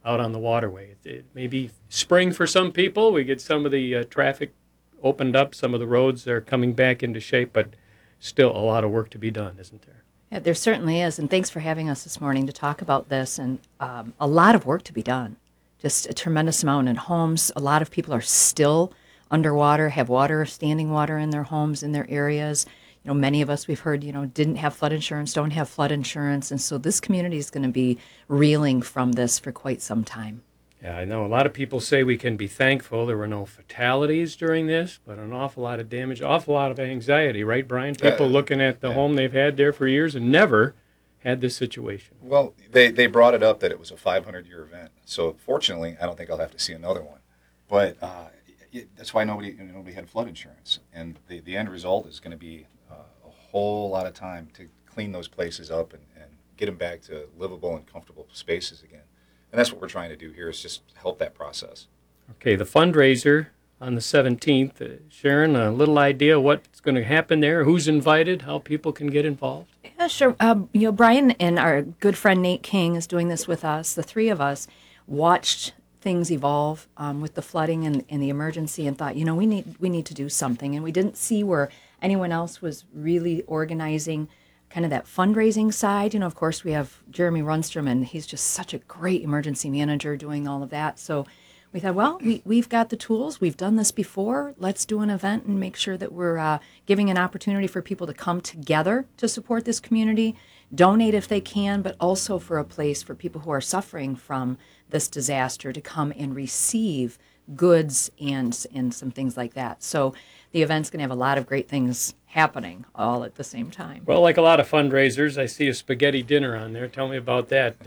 out on the waterway. It may be spring for some people. We get some of the traffic opened up. Some of the roads are coming back into shape, but still a lot of work to be done, isn't there? Yeah, there certainly is, and thanks for having us this morning to talk about this, and a lot of work to be done. Just a tremendous amount in homes. A lot of people are still underwater, have water, standing water in their homes, in their areas. Many of us we've heard, didn't have flood insurance, don't have flood insurance, and so this community is going to be reeling from this for quite some time. Yeah, I know a lot of people say we can be thankful there were no fatalities during this, but an awful lot of damage, awful lot of anxiety, right, Brian? People looking at the home they've had there for years and never had this situation. Well, they brought it up that it was a 500-year event. So fortunately, I don't think I'll have to see another one. But that's why nobody had flood insurance. And the end result is going to be a whole lot of time to clean those places up and get them back to livable and comfortable spaces again. And that's what we're trying to do here, is just help that process. Okay, the fundraiser on the 17th. Sharon, a little idea what's going to happen there, who's invited, how people can get involved? Yeah, sure. Brian and our good friend Nate King is doing this with us. The three of us watched things evolve with the flooding and the emergency and thought, we need to do something. And we didn't see where anyone else was really organizing kind of that fundraising side. Of course, we have Jeremy Runstrom, and he's just such a great emergency manager doing all of that. So we thought, well, we've got the tools. We've done this before. Let's do an event and make sure that we're giving an opportunity for people to come together to support this community, donate if they can, but also for a place for people who are suffering from this disaster to come and receive goods and some things like that. So the event's going to have a lot of great things happening all at the same time. Well, like a lot of fundraisers, I see a spaghetti dinner on there. Tell me about that.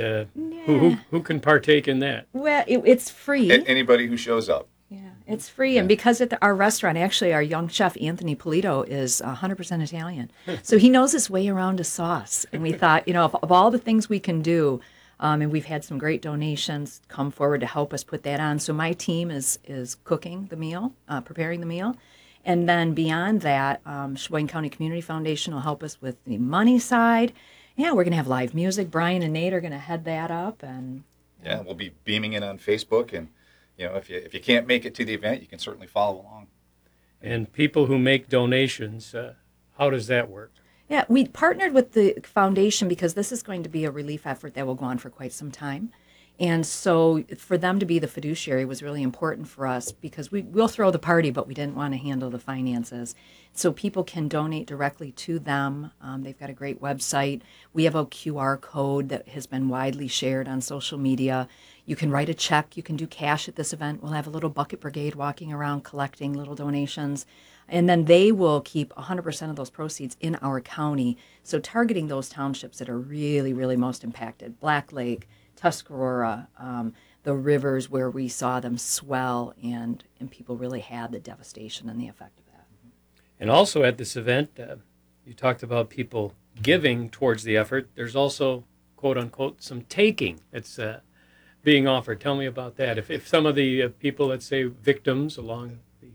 Who can partake in that? Well, it's free. Anybody who shows up. Yeah, it's free. Yeah. And because at our restaurant, actually, our young chef, Anthony Polito, is 100% Italian. So he knows his way around a sauce. And we thought, of all the things we can do, and we've had some great donations come forward to help us put that on. So my team is cooking the meal, preparing the meal. And then beyond that, Sheboygan County Community Foundation will help us with the money side. Yeah, we're going to have live music. Brian and Nate are going to head that up. And yeah, we'll be beaming it on Facebook. And, if you can't make it to the event, you can certainly follow along. And people who make donations, how does that work? Yeah, we partnered with the foundation because this is going to be a relief effort that will go on for quite some time. And so for them to be the fiduciary was really important for us because we'll throw the party, but we didn't want to handle the finances. So people can donate directly to them. They've got a great website. We have a QR code that has been widely shared on social media. You can write a check. You can do cash at this event. We'll have a little bucket brigade walking around collecting little donations. And then they will keep 100% of those proceeds in our county. So targeting those townships that are really, really most impacted. Black Lake, Tuscarora, the rivers where we saw them swell and people really had the devastation and the effect of that. And also at this event, you talked about people giving towards the effort. There's also, quote unquote, some taking that's being offered. Tell me about that. If some of the people, let's say victims along the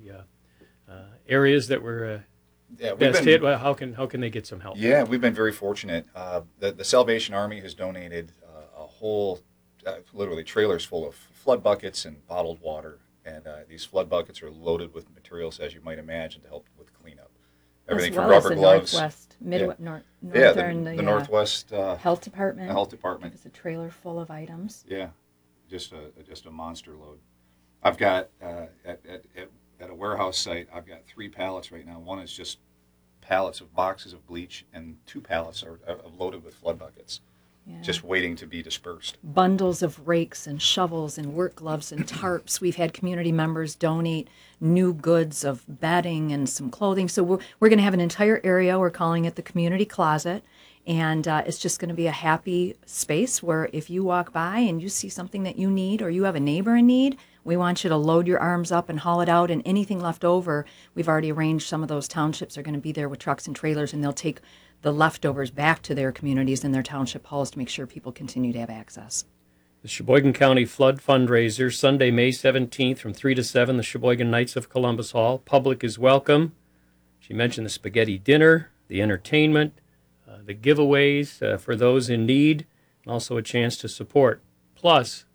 areas that were best hit, how can they get some help? Yeah, we've been very fortunate. The Salvation Army has donated a whole, literally trailers full of flood buckets and bottled water. And these flood buckets are loaded with materials, as you might imagine, to help with cleanup. Everything as well from rubber as the gloves. Northwest, Northern, the Northwest Health Department. The Health Department. It's a trailer full of items. Yeah, just a monster load. I've got at a warehouse site, I've got 3 pallets right now. One is just pallets of boxes of bleach, and 2 pallets are loaded with flood buckets, just waiting to be dispersed. Bundles of rakes and shovels and work gloves and tarps. We've had community members donate new goods of bedding and some clothing. So we're going to have an entire area. We're calling it the community closet. And it's just going to be a happy space where if you walk by and you see something that you need or you have a neighbor in need, we want you to load your arms up and haul it out, and anything left over, we've already arranged some of those townships are going to be there with trucks and trailers, and they'll take the leftovers back to their communities and their township halls to make sure people continue to have access. The Sheboygan County Flood Fundraiser, Sunday, May 17th from 3 to 7, the Sheboygan Knights of Columbus Hall. Public is welcome. She mentioned the spaghetti dinner, the entertainment, the giveaways for those in need, and also a chance to support. Plus,